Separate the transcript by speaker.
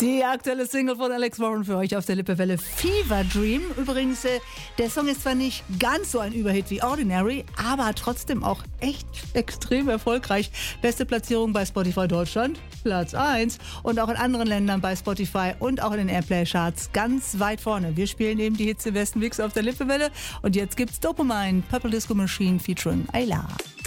Speaker 1: Die aktuelle Single von Alex Warren für euch auf der Lippewelle, Fever Dream. Übrigens, der Song ist zwar nicht ganz so ein Überhit wie Ordinary, aber trotzdem auch echt extrem erfolgreich. Beste Platzierung bei Spotify Deutschland, Platz 1. Und auch in anderen Ländern bei Spotify und auch in den Airplay-Charts ganz weit vorne. Wir spielen eben die Hits im Westen Mix auf der Lippewelle. Und jetzt gibt's Dopamine, Purple Disco Machine featuring Ayla.